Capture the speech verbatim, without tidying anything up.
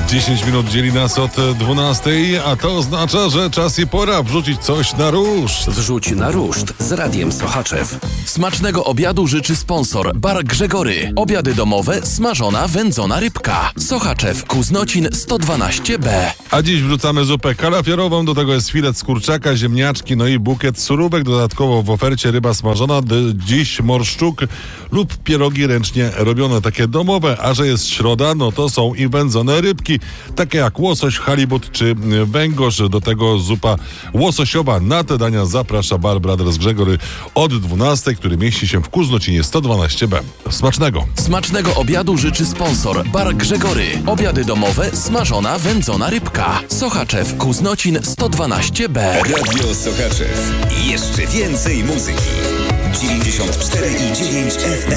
dziesięć minut dzieli nas od dwunastej, a to oznacza, że czas i pora wrzucić coś na ruszt. Wrzuć na ruszt z Radiem Sochaczew. Smacznego obiadu życzy sponsor Bar Grzegory. Obiady domowe, smażona, wędzona rybka. Sochaczew, Kuznocin sto dwanaście B. A dziś wrzucamy zupę kalafiorową, do tego jest filet z kurczaka, ziemniaczki, no i bukiet surówek. Dodatkowo w ofercie ryba smażona, dziś morszczuk lub pierogi ręcznie robione, takie domowe. A że jest środa, no to są i wędzone rybki, takie jak łosoś, halibut czy węgorz. Do tego zupa łososiowa. Na te dania zaprasza Bar Brothers Grzegory od dwunastej, który mieści się w Kuznocinie sto dwanaście B. Smacznego! Smacznego obiadu życzy sponsor Bar Grzegory. Obiady domowe, smażona, wędzona rybka. Sochaczew, Kuznocin sto dwanaście B. Radio Sochaczew. Jeszcze więcej muzyki. dziewięćdziesiąt cztery i dziewięć F M.